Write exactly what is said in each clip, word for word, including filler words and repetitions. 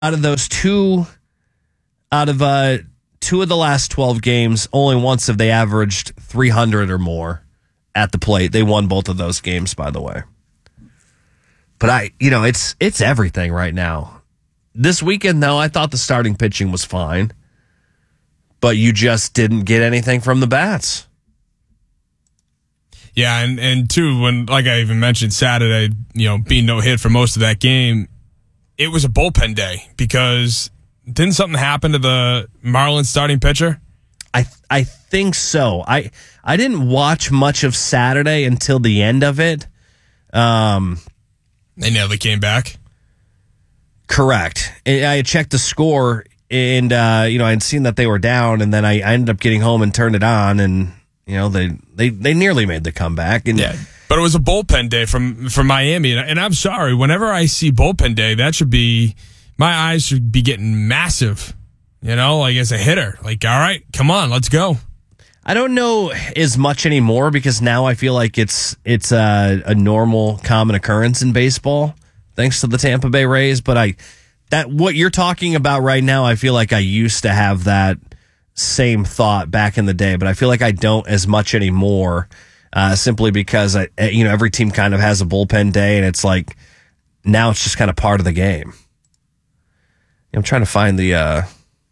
out of those two, out of uh, two of the last twelve games, only once have they averaged three hundred or more at the plate. They won both of those games, by the way. But I, you know, it's it's everything right now. This weekend, though, I thought the starting pitching was fine, but you just didn't get anything from the bats. Yeah, and, and two, when, like I even mentioned Saturday, you know, being no hit for most of that game, it was a bullpen day because didn't something happen to the Marlins starting pitcher? I I think so. I I didn't watch much of Saturday until the end of it. Um, they nearly came back. Correct. I checked the score, and uh, you know, I'd seen that they were down, and then I, I ended up getting home and turned it on, and you know, they they, they nearly made the comeback. And yeah, but it was a bullpen day from from Miami, and, and I'm sorry. Whenever I see bullpen day, that should be my eyes should be getting massive. You know, like as a hitter, like all right, come on, let's go. I don't know as much anymore because now I feel like it's it's a, a normal, common occurrence in baseball, thanks to the Tampa Bay Rays. But I that what you're talking about right now, I feel like I used to have that same thought back in the day, but I feel like I don't as much anymore, uh, simply because I, you know, every team kind of has a bullpen day, and it's like now it's just kind of part of the game. I'm trying to find the uh,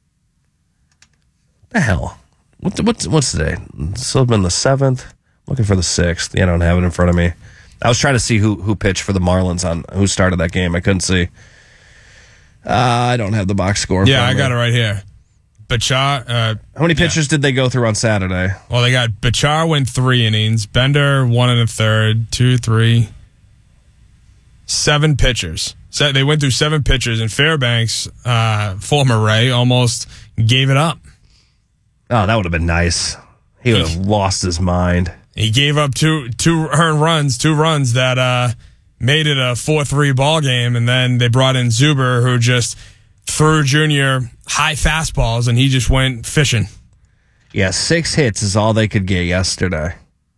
the hell. What's what's what's today? It's still been the seventh. Looking for the sixth. Yeah, I don't have it in front of me. I was trying to see who who pitched for the Marlins on who started that game. I couldn't see. Uh, I don't have the box score. Yeah, I got it right here. Bachar. Uh, How many pitchers yeah. did they go through on Saturday? Well, they got Bachar went three innings, Bender one and a third, two, three, seven pitchers. So they went through seven pitchers, and Fairbanks, uh, former Ray, almost gave it up. Oh, that would have been nice. He would have lost his mind. He gave up two two earned runs, two runs that uh, made it a four three ball game, and then they brought in Zuber, who just threw Junior high fastballs, and he just went fishing. Yeah, six hits is all they could get yesterday.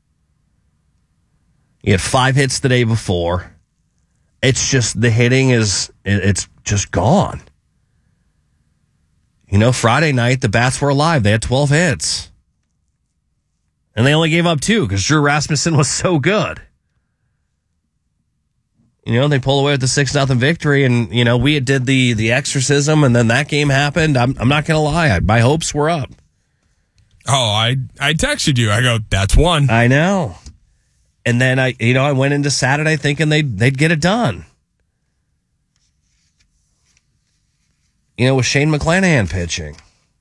He had five hits the day before. It's just the hitting is it's just gone. You know, Friday night, the bats were alive. They had twelve hits. And they only gave up two because Drew Rasmussen was so good. You know, they pull away with the six nothing victory, and, you know, we did the the exorcism, and then that game happened. I'm, I'm not going to lie. I, my hopes were up. Oh, I, I texted you. I go, that's one. I know. And then, I, you know, I went into Saturday thinking they'd, they'd get it done. You know, with Shane McClanahan pitching.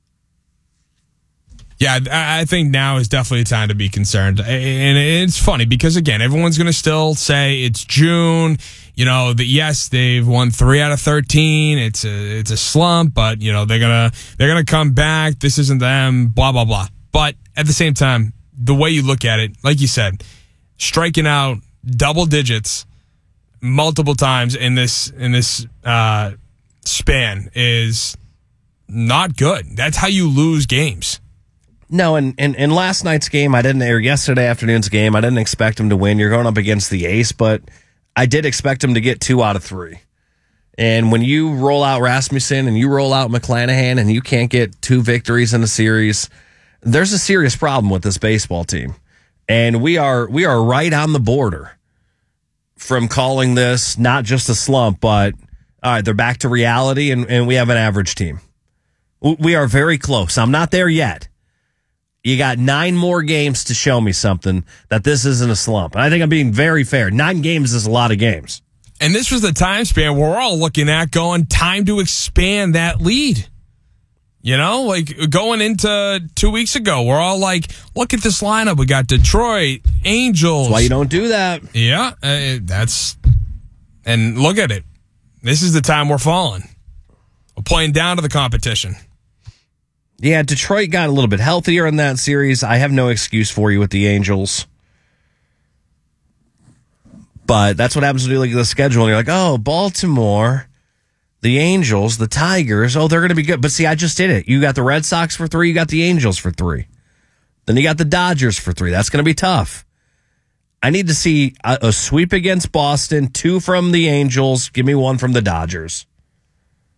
Yeah, I think now is definitely a time to be concerned. And it's funny because, again, everyone's going to still say it's June. You know, that yes, they've won three out of thirteen. It's a it's a slump, but, you know, they're going to they're gonna come back. This isn't them, blah, blah, blah. But at the same time, the way you look at it, like you said, striking out double digits multiple times in this in this uh, span is not good. That's how you lose games. No, and in, in last night's game, I didn't, or yesterday afternoon's game, I didn't expect him to win. You're going up against the ace, but I did expect him to get two out of three. And when you roll out Rasmussen and you roll out McClanahan and you can't get two victories in a series, there's a serious problem with this baseball team. And we are we are right on the border from calling this not just a slump, but all right, they're back to reality and, and we have an average team. We are very close. I'm not there yet. You got nine more games to show me something that this isn't a slump. And I think I'm being very fair. Nine games is a lot of games. And this was the time span we're all looking at going, time to expand that lead. You know, like going into two weeks ago, we're all like, look at this lineup. We got Detroit, Angels. That's why you don't do that. Yeah, uh, that's, and look at it. This is the time we're falling. We're playing down to the competition. Yeah, Detroit got a little bit healthier in that series. I have no excuse for you with the Angels. But that's what happens when you look at the schedule and you're like, oh, Baltimore, the Angels, the Tigers, oh, they're going to be good. But see, I just did it. You got the Red Sox for three, you got the Angels for three. Then you got the Dodgers for three. That's going to be tough. I need to see a, a sweep against Boston, two from the Angels, give me one from the Dodgers.